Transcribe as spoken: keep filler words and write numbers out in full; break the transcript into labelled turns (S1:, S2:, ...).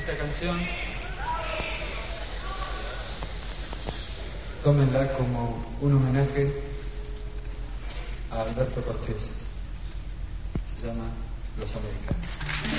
S1: esta canción, tómenla como un homenaje a Alberto Cortés. Se llama Los Americanos.